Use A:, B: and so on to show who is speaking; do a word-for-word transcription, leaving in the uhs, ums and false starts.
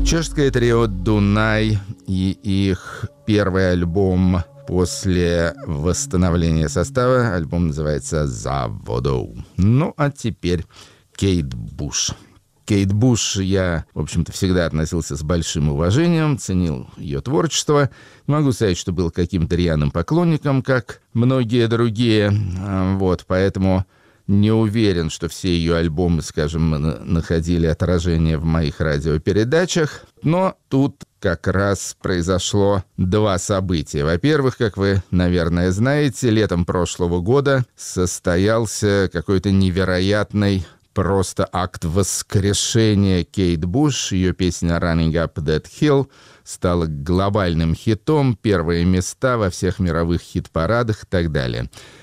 A: Чешское трио «Дунай» и их первый альбом после восстановления состава. Альбом называется «За воду». Ну, а теперь Кейт Буш. Кейт Буш я, в общем-то, всегда относился с большим уважением, ценил ее творчество. Не могу сказать, что был каким-то рьяным поклонником, как многие другие. Вот, поэтому не уверен, что все ее альбомы, скажем, находили отражение в моих радиопередачах. Но тут как раз произошло два события. Во-первых, как вы, наверное, знаете, летом прошлого года состоялся какой-то невероятный просто акт воскрешения Кейт Буш. Ее песня «Running Up That Hill» стала глобальным хитом, первые места во всех мировых хит-парадах и так далее.